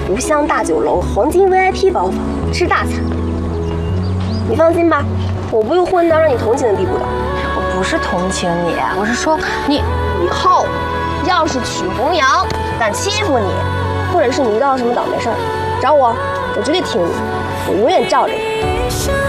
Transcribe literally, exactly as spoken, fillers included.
无香大酒楼、黄金 V I P 包房，吃大餐。你放心吧，我不会混到让你同情的地步的。 我不是同情你，我是说你以后要是曲弘阳敢欺负你，或者是你遇到了什么倒霉事儿，找我，我绝对听你，我永远罩着你。